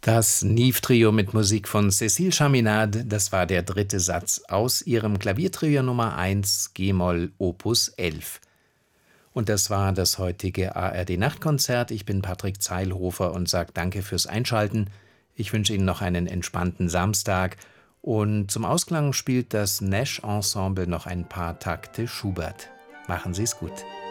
Das Nive-Trio mit Musik von Cécile Chaminade, das war der dritte Satz aus ihrem Klaviertrio Nummer 1 g-Moll Opus 11. Und das war das heutige ARD-Nachtkonzert. Ich bin Patrick Zeilhofer und sage danke fürs Einschalten. Ich wünsche Ihnen noch einen entspannten Samstag. Und zum Ausklang spielt das Nash Ensemble noch ein paar Takte Schubert. Machen Sie es gut.